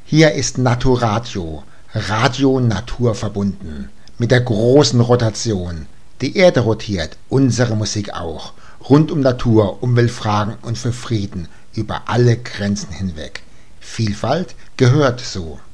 Hier ist Naturatio, Radio naturverbunden, mit der großen Rotation. Die Erde rotiert, unsere Musik auch, rund um Natur, Umweltfragen und für Frieden über alle Grenzen hinweg. Vielfalt gehört so.